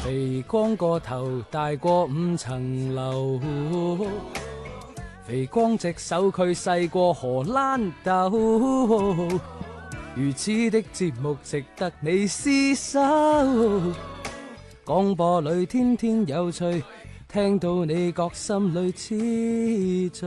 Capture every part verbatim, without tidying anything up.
肥光個頭大過五層樓，肥光隻手佢細過荷蘭豆，如此的節目值得你廝守。廣播裏天天有趣，聽到你覺心裏痴醉。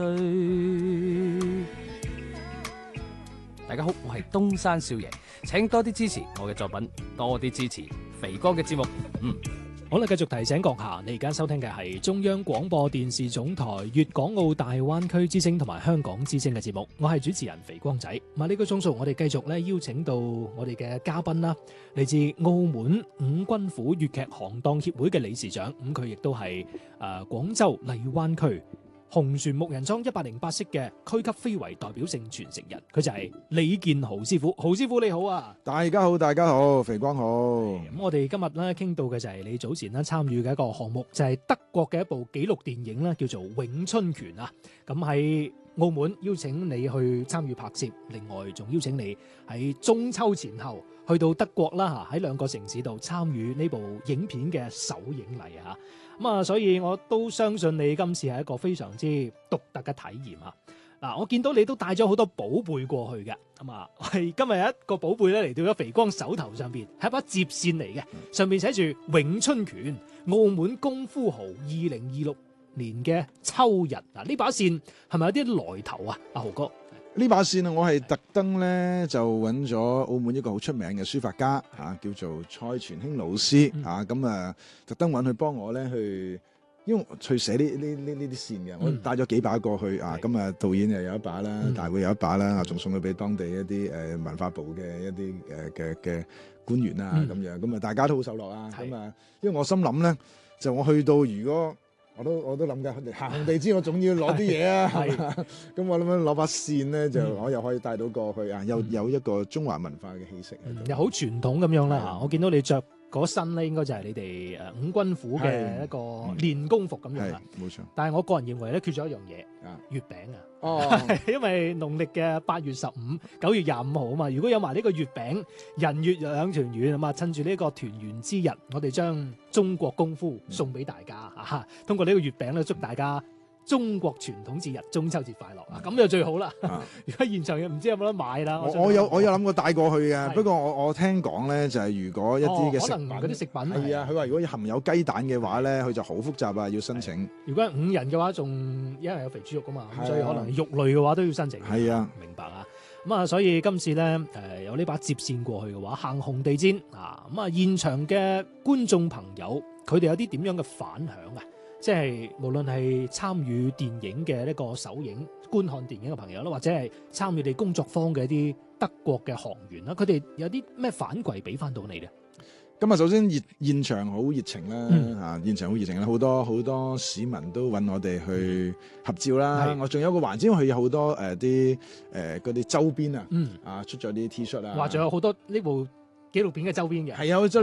大家好，我係東山少爺，請多啲支持我嘅作品，多啲支持肥哥嘅節目。嗯。 好啦，繼續提醒閣下，你而家收聽嘅係中央廣播電視總台粵港澳大灣區之聲同埋香港之聲嘅節目，我係主持人肥光仔。咁啊，呢個鐘數我哋繼續咧邀請到我哋嘅嘉賓啦，嚟自澳門五軍府粵劇行當協會嘅理事長，咁佢亦都係誒廣州荔灣區紅船木人樁一百零八式嘅區級非遺代表性傳承人，佢就係李建豪師傅。豪師傅你好啊！ 大家好，大家好，肥光好。 咁我哋今日咧傾到嘅就係你早前咧參與嘅一個項目，就係、是、德國嘅一部紀錄電影咧，叫做《詠春拳》啊。咁喺澳門邀請你去參與拍攝，另外仲邀請你喺中秋前後去到德國啦嚇，喺兩個城市度參與呢部影片嘅首映禮啊。咁啊，所以我都相信你今次係一個非常之獨特嘅體驗啊！嗱，我見到你都帶咗好多寶貝過去嘅，咁啊，係今日有一個寶貝咧嚟到咗肥光手頭上邊，係一把摺扇嚟嘅，上邊寫住詠春拳，澳門功夫豪二零二六年嘅秋日。嗱，呢把扇係咪有啲來頭啊？阿豪哥。 呢把扇啊，我係特登咧就揾咗澳門一個好出名嘅書法家嚇、啊，叫做蔡傳興老師嚇，咁、嗯、啊特登揾佢幫我咧去，因為去寫呢呢呢呢啲扇嘅，我帶咗幾把過去、嗯、啊，咁啊導演又有一把啦，嗯、大會有一把啦，仲送咗俾當地一啲誒、呃、文化部嘅一啲誒嘅嘅官員啊咁、嗯、樣，咁啊大家都好受落啊，咁啊，因為我心諗咧，就我去到如果。我都我都諗緊行紅地氈，我總要攞啲嘢啊，係嘛？咁我諗緊攞把扇咧，就我又可以帶到過去啊，又、嗯、有一個中華文化嘅氣息， 嗯、又好傳統咁樣啦嚇。我見到你着嗰身咧，應該就係你哋誒五軍府嘅一個練功服咁樣啦。冇錯。但係我個人認為咧，缺咗一樣嘢啊，月餅啊。哦，因為農曆嘅八月十五、九月廿五號啊嘛。如果有埋呢個月餅，人月兩團圓啊嘛。趁住呢個團圓之日，我哋將中國功夫送俾大家嚇、嗯。通過呢個月餅咧，祝大家中國傳統節日中秋節快樂啊！咁就最好啦。而家現場唔知有冇得買啦。 我我有我有諗過帶過去嘅，不過我我聽講咧就係、是、如果一啲嘅食品， 哦、可能嗰啲食品係啊，佢話如果含有雞蛋嘅話咧，佢就好複雜啊，要申請。 如果係五人嘅話，仲因為有肥豬肉噶嘛，咁所以可能肉類嘅話都要申請。 係啊， 明白啊。咁啊，所以今次咧誒、呃、有呢把摺扇過去嘅話，行紅地氈啊，咁啊現場嘅觀眾朋友，佢哋有啲點樣嘅反響啊？即係無論係參與電影嘅呢個首映、觀看電影嘅朋友啦，或者係參與你工作坊嘅一啲德國嘅學員啦，佢哋有啲咩反饋俾翻到你咧？ 咁啊，首先熱現場好熱情啦，嚇、嗯、現場好熱情啦，好多好多市民都揾我哋去合照啦。我仲有個環節，因為佢有好多誒啲誒嗰啲周邊啊，嗯啊出咗啲 T 恤啊， 話仲有好多呢部紀錄片嘅周邊嘅， 係有周